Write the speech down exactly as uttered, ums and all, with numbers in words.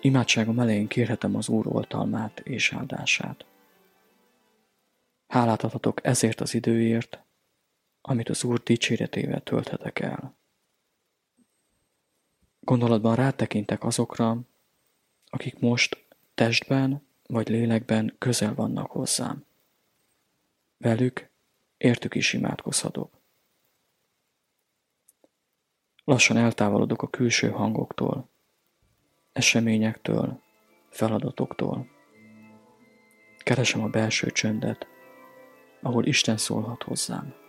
Imádságom elején kérhetem az Úr oltalmát és áldását. Hálát adhatok ezért az időért, amit az Úr dicséretével tölthetek el. Gondolatban rátekintek azokra, akik most testben vagy lélekben közel vannak hozzám. Velük, értük is imádkozhatok. Lassan eltávolodok a külső hangoktól, eseményektől, feladatoktól. Keresem a belső csöndet, ahol Isten szólhat hozzám.